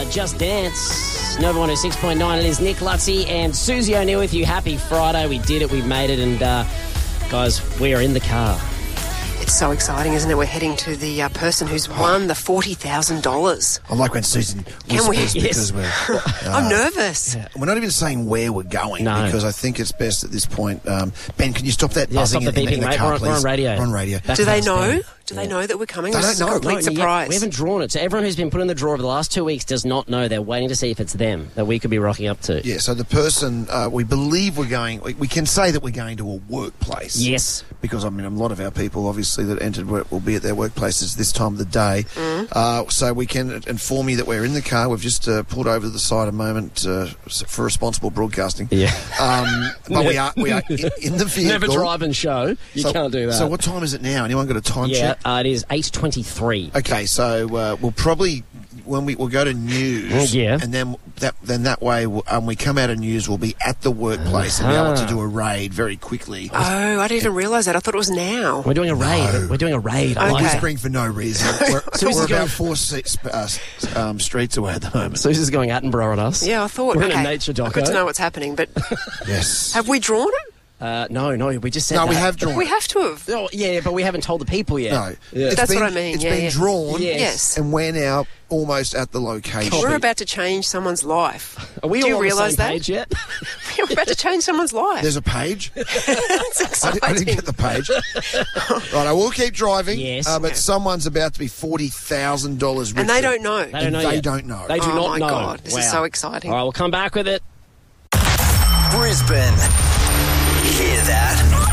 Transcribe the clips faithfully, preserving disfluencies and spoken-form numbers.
Just Dance. Nova one oh six point nine. It is Nick Lutzy and Susie O'Neill with you. Happy Friday. We did it. We made it. And, uh, guys, we are in the car. It's so exciting, isn't it? We're heading to the uh, person who's won the forty thousand dollars. I like when Susan Can we? whispers Yes. because we're... Uh, I'm nervous. yeah. We're not even saying where we're going No. because I think it's best at this point. Um, Ben, can you stop that Yeah, buzzing stop the in, in, beeping, in the mate. car, We're on- please? we're on radio. We're on radio. Back Do they to us, know? Ben. Do Yeah. they know that we're coming? They This don't is know. a complete No, yeah, surprise. we haven't drawn it. So everyone who's been put in the draw over the last two weeks does not know. They're waiting to see if it's them that we could be rocking up to. Yeah, so the person, uh, we believe we're going, we, we can say that we're going to a workplace. Yes. Because, I mean, a lot of our people, obviously, that entered work will be at their workplaces this time of the day. Mm. Uh, so we can inform you that we're in the car. We've just uh, pulled over to the side a moment uh, for responsible broadcasting. Yeah. Um, but we are we are in, in the vehicle. Never drive and show. You So- can't do that. So what time is it now? Anyone got a time Yeah, check? uh, it is eight twenty-three. Okay, so uh, we'll probably when we we'll go to news, Yeah. and then that then that way we'll, um, we come out of news, we'll be at the workplace and be able to do a raid very quickly. Oh, I didn't even realise that. I thought it was now. We're doing a raid. We're doing a raid. I Okay. like it. Whispering for no reason. We're, So this we're is going- about four se- uh, um, streets away at the moment. Susie's going Attenborough on us. Yeah, I thought. We're in okay. a nature doco. Good to know what's happening, but Yes. have we drawn it? Uh, no, no, we just said No, that. we have drawn. We have to have. Oh, yeah, but we haven't told the people yet. No. Yeah. It's That's been, what I mean, It's yeah, been yeah. drawn. Yes. Yes. And we're now almost at the location. We're about to change someo's life. Are we Do all you on the realise same that? page yet? We're about to change someone's life. There's a page. It's I, exciting. di- I didn't get the page. Right, I will keep driving. Yes. Uh, but someone's about to be forty thousand dollars richer. And they don't know. They don't And know they yet. don't know. They do Oh not my know. God, this is Wow. so exciting. All right, we'll come back with it. Brisbane. Hear that?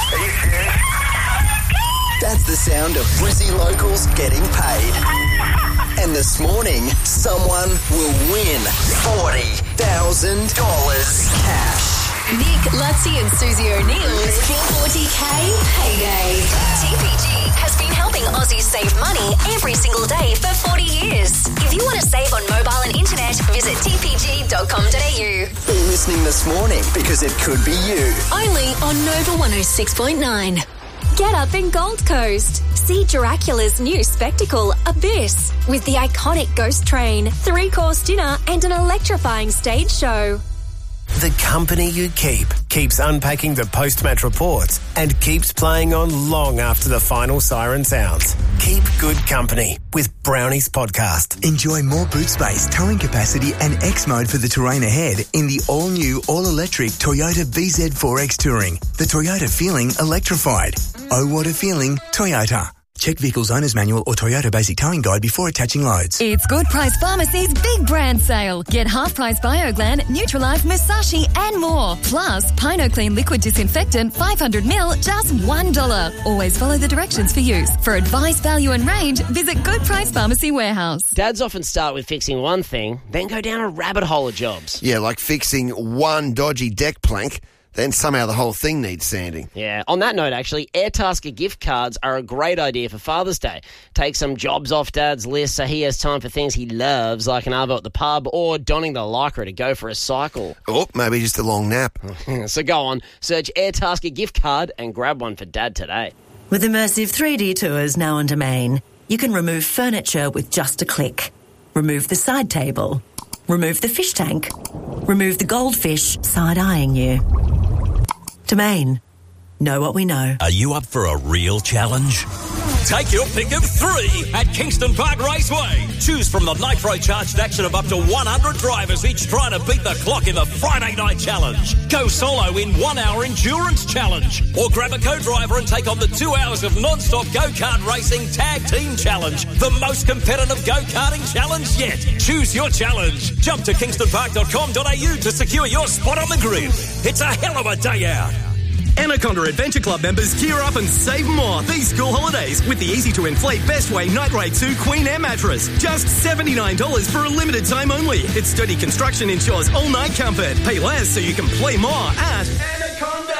That's the sound of Brizzy locals getting paid. And this morning, someone will win forty thousand dollars cash. Nick Lutzy and Susie O'Neill's four forty K payday. T P G has been helping Aussies save money every single day for forty years. If you want to save on mobile and internet, visit t p g dot com dot a u. Be listening this morning because it could be you. Only on Nova one oh six point nine. Get up in Gold Coast. See Dracula's new spectacle, Abyss, with the iconic ghost train, three-course dinner and an electrifying stage show. The company you keep keeps unpacking the post-match reports and keeps playing on long after the final siren sounds. Keep good company with Brownies Podcast. Enjoy more boot space, towing capacity and X mode for the terrain ahead in the all-new, all-electric Toyota B Z four X Touring. The Toyota feeling electrified. Oh, what a feeling, Toyota. Check Vehicle's Owner's Manual or Toyota Basic Towing Guide before attaching loads. It's Good Price Pharmacy's big brand sale. Get half-price BioGlan, Nutralife, Musashi and more. Plus, PinoClean Liquid Disinfectant five hundred milliliters, just one dollar. Always follow the directions for use. For advice, value and range, visit Good Price Pharmacy Warehouse. Dads often start with fixing one thing, then go down a rabbit hole of jobs. Yeah, like fixing one dodgy deck plank, then somehow the whole thing needs sanding. Yeah. On that note, actually, Airtasker gift cards are a great idea for Father's Day. Take some jobs off Dad's list so he has time for things he loves, like an arvo at the pub or donning the lycra to go for a cycle. Or maybe just a long nap. So go on, search Airtasker gift card and grab one for Dad today. With immersive three D tours now on Domain, you can remove furniture with just a click. Remove the side table. Remove the fish tank. Remove the goldfish side-eyeing you. Domain. Know what we know. Are you up for a real challenge? Take your pick of three at Kingston Park Raceway. Choose from the nitro-charged action of up to one hundred drivers, each trying to beat the clock in the Friday Night Challenge. Go solo in one-hour endurance challenge. Or grab a co-driver and take on the two hours of non-stop go-kart racing tag team challenge. The most competitive go-karting challenge yet. Choose your challenge. Jump to kingston park dot com dot a u to secure your spot on the grid. It's a hell of a day out. Anaconda Adventure Club members gear up and save more these school holidays with the easy-to-inflate Bestway Night Raid two Queen Air mattress. Just seventy-nine dollars for a limited time only. Its sturdy construction ensures all-night comfort. Pay less so you can play more at Anaconda.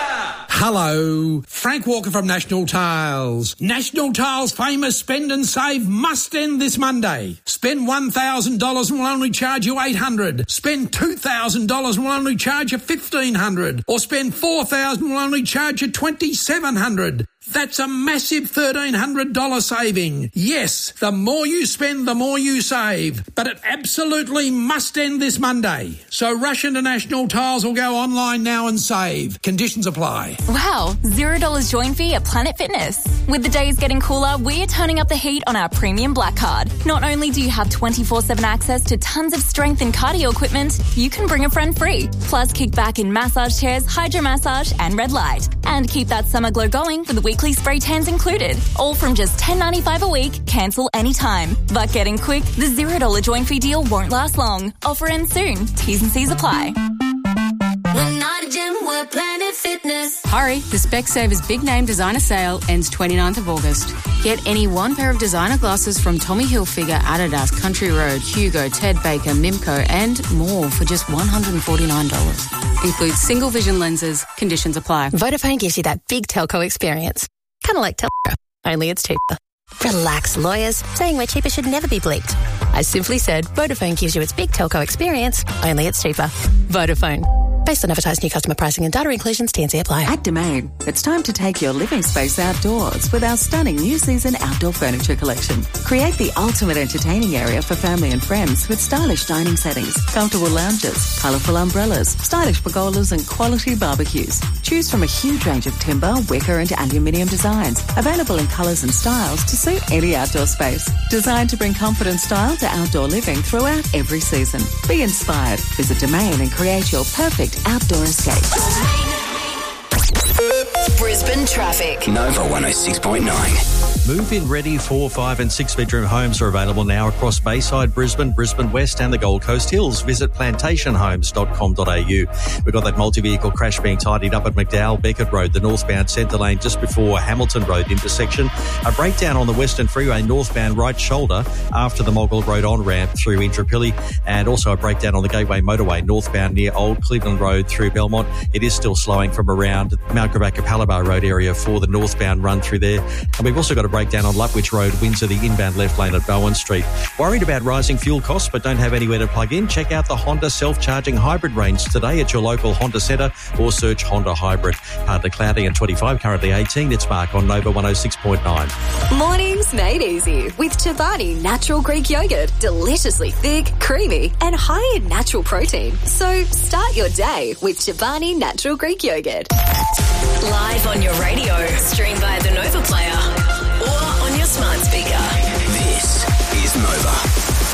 Hello, Frank Walker from National Tiles. National Tiles' famous spend and save must end this Monday. Spend one thousand dollars and we'll only charge you eight hundred dollars. Spend two thousand dollars and we'll only charge you fifteen hundred dollars. Or spend four thousand dollars and we'll only charge you twenty-seven hundred dollars. That's a massive one thousand three hundred dollars saving. Yes, the more you spend, the more you save. But it absolutely must end this Monday. So rush into National Tiles or go online now and save. Conditions apply. Wow, zero dollars join fee at Planet Fitness. With the days getting cooler, we're turning up the heat on our premium black card. Not only do you have twenty-four seven access to tons of strength and cardio equipment, you can bring a friend free. Plus, kick back in massage chairs, hydro massage and red light. And keep that summer glow going with the weekly spray tans included. All from just ten dollars ninety-five a week, cancel anytime. But getting quick, the zero dollars join fee deal won't last long. Offer ends soon. T's and C's apply. We're not a gym, we're Planet Fitness. Hurry, the Specsavers Big Name Designer Sale ends twenty-ninth of August. Get any one pair of designer glasses from Tommy Hilfiger, Adidas, Country Road, Hugo, Ted Baker, Mimco and more for just one hundred forty-nine dollars. Includes single vision lenses. Conditions apply. Vodafone gives you that big telco experience. Kind of like telco, only it's cheaper. Relax, lawyers. Saying we're cheaper should never be bleeped. I simply said Vodafone gives you its big telco experience, only it's cheaper. Vodafone. Based on advertised new customer pricing and data inclusions, T and C apply. At Domain, it's time to take your living space outdoors with our stunning new season outdoor furniture collection. Create the ultimate entertaining area for family and friends with stylish dining settings, comfortable lounges, colourful umbrellas, stylish pergolas and quality barbecues. Choose from a huge range of timber, wicker and aluminium designs, available in colours and styles to suit any outdoor space. Designed to bring comfort and style to outdoor living throughout every season. Be inspired. Visit Domain and create your perfect outdoor escape. Brisbane traffic. Nova one oh six point nine. Move-in ready four, five and six bedroom homes are available now across Bayside, Brisbane, Brisbane West and the Gold Coast Hills. Visit plantation homes dot com dot a u. We've got that multi-vehicle crash being tidied up at McDowell Beckett Road, the northbound centre lane just before Hamilton Road intersection. A breakdown on the Western Freeway northbound right shoulder after the Moggill Road on-ramp through Intrapilli, and also a breakdown on the Gateway Motorway northbound near Old Cleveland Road through Belmont. It is still slowing from around Mount Gravatt Palabar Road area for the northbound run through there. And we've also got a breakdown on Lutwich Road, Windsor, the inbound left lane at Bowen Street. Worried about rising fuel costs but don't have anywhere to plug in? Check out the Honda self-charging hybrid range today at your local Honda Centre or search Honda Hybrid. Partly cloudy and twenty-five, currently eighteen. It's Mark on Nova one oh six point nine. Mornings made easy with Chobani Natural Greek Yogurt. Deliciously thick, creamy and high in natural protein. So start your day with Chobani Natural Greek Yogurt. Live on your radio, stream via the Nova Player or on your smart speaker. This is Nova.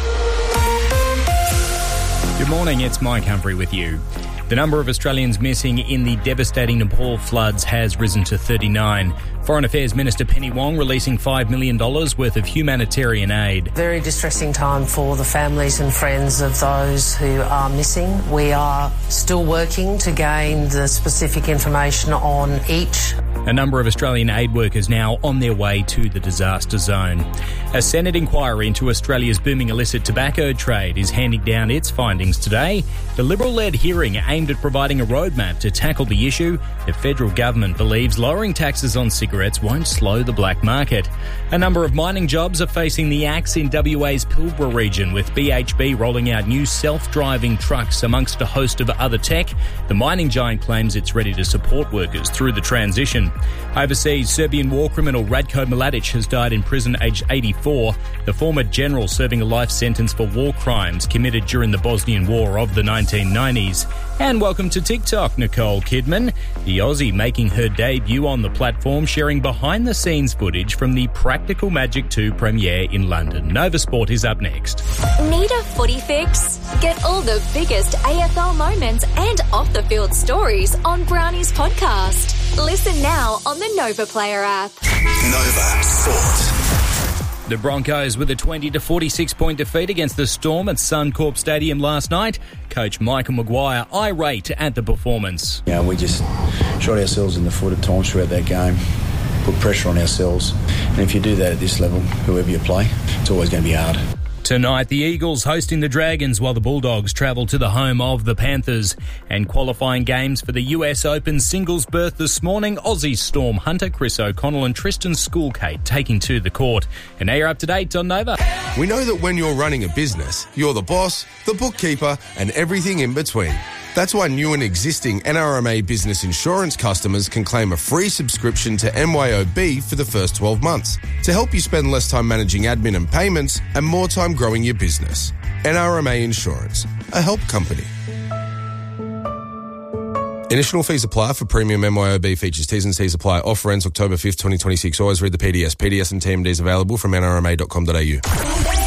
Good morning, it's Mike Humphrey with you. The number of Australians missing in the devastating Nepal floods has risen to thirty-nine. Foreign Affairs Minister Penny Wong releasing five million dollars worth of humanitarian aid. Very distressing time for the families and friends of those who are missing. We are still working to gain the specific information on each. A number of Australian aid workers now on their way to the disaster zone. A Senate inquiry into Australia's booming illicit tobacco trade is handing down its findings today. The Liberal-led hearing aimed at providing a roadmap to tackle the issue. The federal government believes lowering taxes on cigarettes won't slow the black market. A number of mining jobs are facing the axe in W A's Pilbara region, with B H P rolling out new self-driving trucks amongst a host of other tech. The mining giant claims it's ready to support workers through the transition. Overseas, Serbian war criminal Radko Mladic has died in prison aged eighty-four. The former general serving a life sentence for war crimes committed during the Bosnian War of the nineteen nineties. And welcome to TikTok, Nicole Kidman, the Aussie making her debut on the platform, sharing behind-the-scenes footage from the Practical Magic two premiere in London. Nova Sport is up next. Need a footy fix? Get all the biggest A F L moments and off-the-field stories on Brownie's podcast. Listen now on the Nova Player app. Nova Sport. The Broncos with a twenty to forty-six point defeat against the Storm at Suncorp Stadium last night. Coach Michael Maguire irate at the performance. Yeah, we just shot ourselves in the foot at times throughout that game, put pressure on ourselves. And if you do that at this level, whoever you play, it's always going to be hard. Tonight, the Eagles hosting the Dragons while the Bulldogs travel to the home of the Panthers. And qualifying games for the U S Open singles berth this morning, Aussie Storm Hunter, Chris O'Connell and Tristan Schoolcate taking to the court. And now you're up to date on Nova. We know that when you're running a business, you're the boss, the bookkeeper and everything in between. That's why new and existing N R M A Business Insurance customers can claim a free subscription to M Y O B for the first twelve months to help you spend less time managing admin and payments and more time growing your business. N R M A Insurance, a help company. Initial fees apply for premium M Y O B features. T's and C's apply. Offer ends October fifth, twenty twenty-six. Always read the P D S. P D S and T M Ds available from N R M A dot com dot A U.